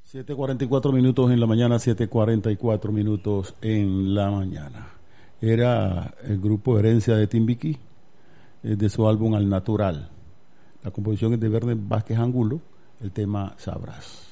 7:44 en la mañana, 7:44 en la mañana. Era el grupo Herencia de Timbiquí, de su álbum Al Natural. La composición es de Verne Vázquez Angulo, el tema Sabrás.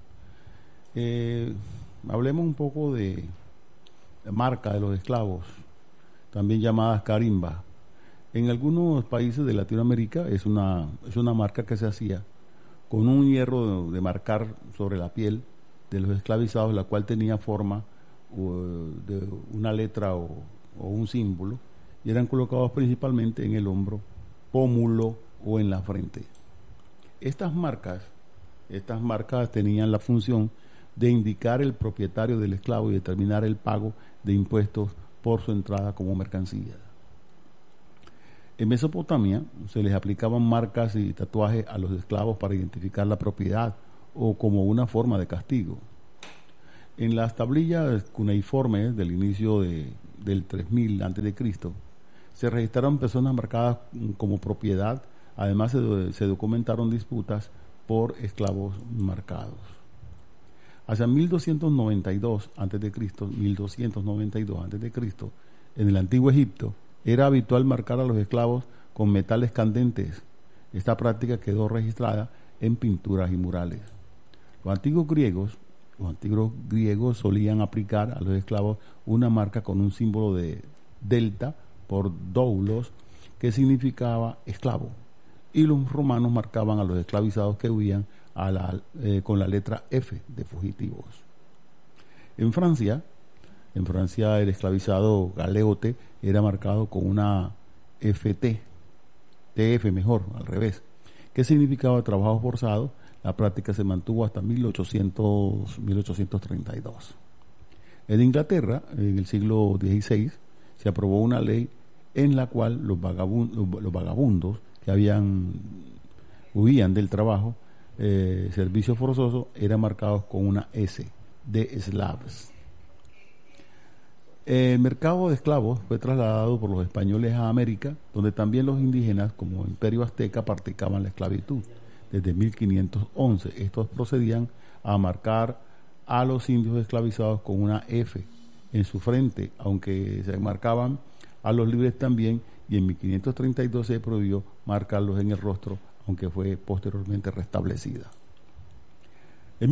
Hablemos un poco de la marca de los esclavos, también llamadas carimba. En algunos países de Latinoamérica es una marca que se hacía con un hierro de marcar sobre la piel de los esclavizados, la cual tenía forma de una letra o un símbolo, y eran colocados principalmente en el hombro, pómulo o en la frente. Estas marcas tenían la función de indicar el propietario del esclavo y determinar el pago de impuestos por su entrada como mercancía. En Mesopotamia se les aplicaban marcas y tatuajes a los esclavos para identificar la propiedad o como una forma de castigo. En las tablillas cuneiformes del inicio del 3000 a.C. se registraron personas marcadas como propiedad. Además se documentaron disputas por esclavos marcados. Hacia 1292 a.C., en el antiguo Egipto, era habitual marcar a los esclavos con metales candentes. Esta práctica quedó registrada en pinturas y murales. Los antiguos griegos solían aplicar a los esclavos una marca con un símbolo de delta por doulos, que significaba esclavo, y los romanos marcaban a los esclavizados que huían con la letra F de fugitivos. En Francia el esclavizado galeote era marcado con una FT, TF mejor, al revés, que significaba trabajo forzado. La práctica se mantuvo hasta 1832. En Inglaterra, en el siglo XVI, se aprobó una ley en la cual los vagabundos que huían del trabajo, servicio forzoso, eran marcados con una S de Slavs. El mercado de esclavos fue trasladado por los españoles a América, donde también los indígenas, como Imperio Azteca, practicaban la esclavitud. Desde 1511, estos procedían a marcar a los indios esclavizados con una F en su frente, aunque se marcaban a los libres también, y en 1532 se prohibió marcarlos en el rostro, aunque fue posteriormente restablecida. En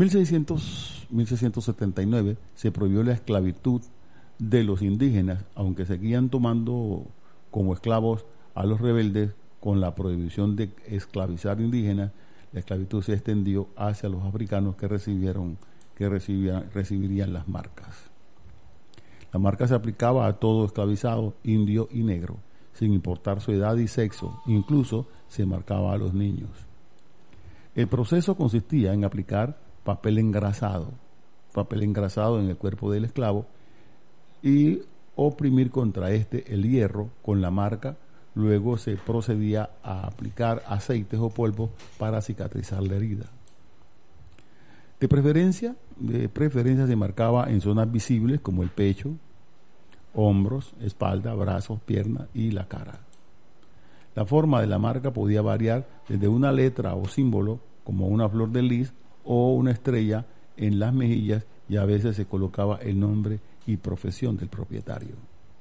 1679 se prohibió la esclavitud de los indígenas, aunque seguían tomando como esclavos a los rebeldes. Con la prohibición de esclavizar indígenas, la esclavitud se extendió hacia los africanos que recibirían las marcas. La marca se aplicaba a todo esclavizado, indio y negro, sin importar su edad y sexo. Incluso se marcaba a los niños. El proceso consistía en aplicar papel engrasado en el cuerpo del esclavo, y oprimir contra el hierro con la marca. Luego se procedía a aplicar aceites o polvos para cicatrizar la herida. De preferencia se marcaba en zonas visibles como el pecho, hombros, espalda, brazos, piernas y la cara. La forma de la marca podía variar desde una letra o símbolo como una flor de lis o una estrella en las mejillas, y a veces se colocaba el nombre y profesión del propietario.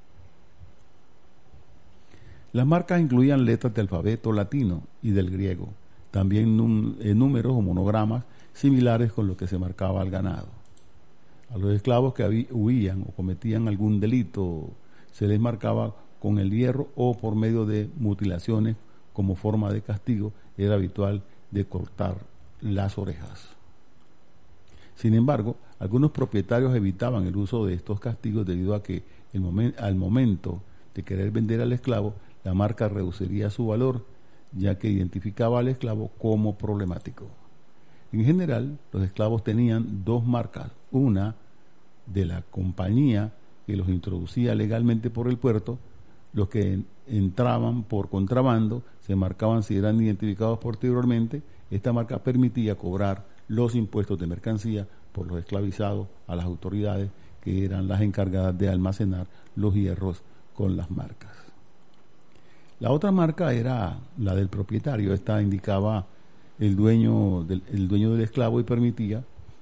Las marcas incluían letras del alfabeto latino y del griego, también números o monogramas similares con los que se marcaba al ganado. A los esclavos que huían o cometían algún delito se les marcaba con el hierro o por medio de mutilaciones. Como forma de castigo era habitual de cortar las orejas. Sin embargo, algunos propietarios evitaban el uso de estos castigos debido a que al momento de querer vender al esclavo, la marca reduciría su valor, ya que identificaba al esclavo como problemático. En general, los esclavos tenían dos marcas: una de la compañía que los introducía legalmente por el puerto. Los que entraban por contrabando se marcaban si eran identificados posteriormente. Esta marca permitía cobrar los impuestos de mercancía por los esclavizados a las autoridades, que eran las encargadas de almacenar los hierros con las marcas. La otra marca era la del propietario. Esta indicaba el dueño del esclavo y permitía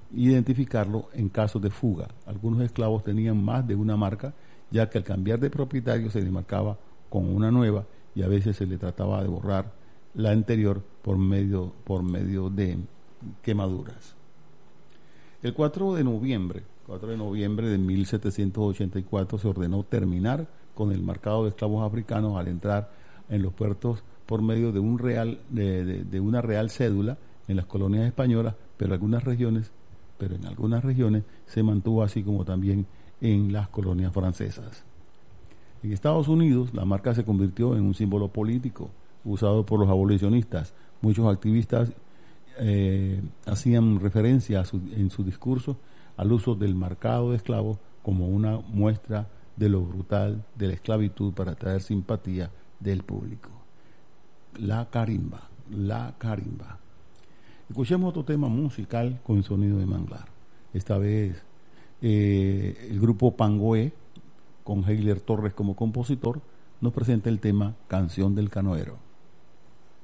identificarlo en casos de fuga. Algunos esclavos tenían más de una marca, ya que al cambiar de propietario se les marcaba con una nueva y a veces se le trataba de borrar la anterior por medio de quemaduras. El 4 de noviembre de 1784 se ordenó terminar con el mercado de esclavos africanos al entrar en los puertos por medio de una real cédula en las colonias españolas, pero en algunas regiones se mantuvo así como también en las colonias francesas. En Estados Unidos, la marca se convirtió en un símbolo político usado por los abolicionistas. Muchos activistas hacían referencia en su discurso al uso del marcado de esclavos como una muestra de lo brutal de la esclavitud para atraer simpatía del público. La carimba. Escuchemos otro tema musical con sonido de manglar. Esta vez el grupo Pangoé, con Heiler Torres como compositor, nos presenta el tema Canción del Canoero.